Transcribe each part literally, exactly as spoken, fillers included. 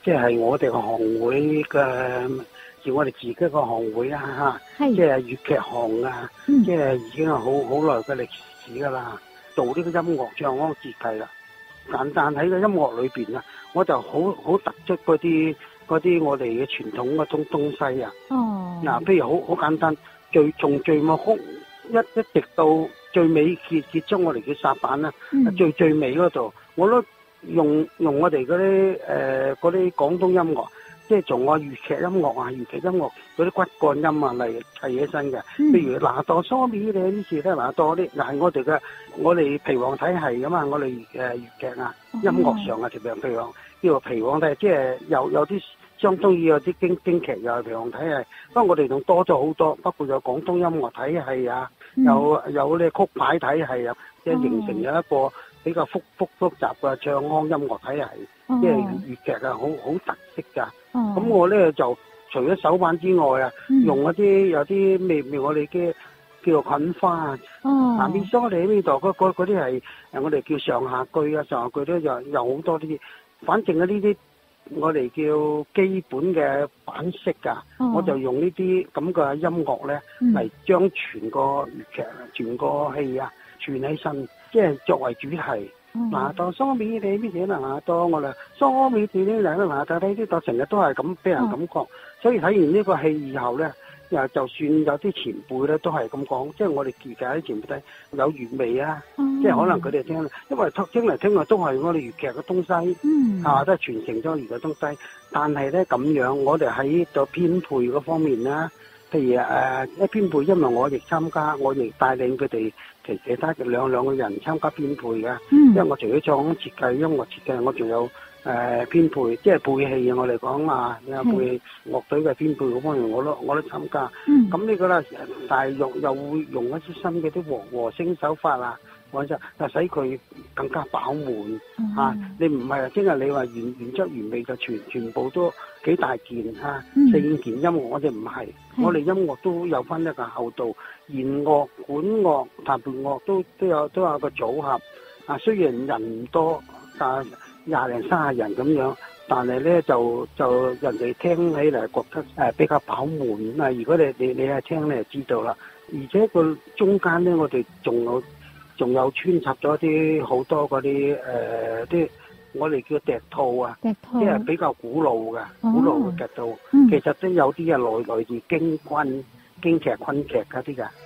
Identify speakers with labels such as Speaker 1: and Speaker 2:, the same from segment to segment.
Speaker 1: 即係我哋個行會嘅，叫我哋自己個行會啊嚇，即係粵劇行啊，嗯、即係已經係好好耐嘅歷史㗎啦。做呢個音樂唱嗰個設計啦，但但喺個音樂裏邊啊，我就好好突出嗰啲嗰啲我哋嘅傳統嗰種東西啊。哦，嗱，譬如好好簡單，最從序幕曲一一直到最尾結結束我哋嘅殺板啦，嗯、最最尾嗰度我都用用我哋嗰啲誒嗰啲廣東音樂，即係從我粵劇音樂啊、粵劇音樂嗰啲骨幹音啊嚟砌起身嘅。譬如拿舵梳尾咧呢次咧，拿舵啲又係我哋嘅我哋皮黃體系噶嘛，我哋誒粵劇啊音樂上啊，特別譬如講叫做皮黃體系，即係有有啲相當於有啲京京劇又係皮黃體系，不過我哋仲多咗好多，包括有廣東音樂體系啊，有有啲曲牌體系啊，即係形成咗一個比較複複複雜嘅唱腔音樂體系，即係粵劇啊，好好特色㗎。咁我咧就除咗手板之外啊，用一啲有啲咩咩我哋嘅叫做菌花啊，南邊梳理呢度嗰嗰嗰啲係誒我哋叫上下句啊，上下句咧又有好多呢啲，反正啊呢啲我哋叫基本嘅版式㗎，我就用呢啲咁嘅音樂咧嚟將全個粵劇、全個戲啊串起身，即係作為主題。拿舵梳尾你咩嘢啦？拿舵我哋梳尾你呢兩個拿舵呢啲，就成日都係咁俾人感覺。所以睇完呢個戲以後咧，又就算有啲前輩咧都係咁講，即係我哋粵劇啲前輩睇有粵味啊，嗯、即係可能佢哋聽，因為聽嚟聽去都係我哋粵劇嘅東西，嗯、啊都係傳承咗粵劇嘅東西。但係咧咁樣，我哋喺度編配嗰方面啦，譬如誒一編配，因為我亦參加，我亦帶領佢哋。其其他嘅兩兩個人參加編配嘅，嗯、因為我除咗唱設計、音樂設計，我仲有誒、呃、編配，即係配戲我嚟講啊，有配樂隊嘅編配嗰方面，我都我都參加。咁、嗯、呢個咧，但係又又會用一啲新嘅啲和和聲手法啊，或者就使佢更加飽滿、嗯、啊！你唔係即係你話原原汁原味就全全部都幾大件啊，嗯、四五件音樂，我哋唔係，嗯、我哋音樂都有分一個厚度。弦樂、管樂、彈撥樂都都有都有個組合啊。雖然人唔多，但廿零三十人咁樣，但係咧就就人哋聽起嚟覺得誒比較飽滿啊。如果你你你係聽你就知道啦。而且個中間咧，我哋仲有仲有穿插咗啲好多嗰啲誒啲我哋叫笛套啊，即係比較古老嘅、哦、古老嘅笛套。嗯、其實都有啲係來來自京昆。京劇、昆劇嗰啲噶，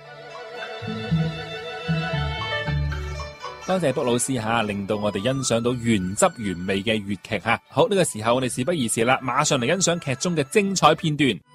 Speaker 2: 多謝卜老師吓，令到我哋欣賞到原汁原味嘅粵劇吓。好，呢個時候我哋事不宜遲啦，馬上嚟欣賞劇中嘅精彩片段。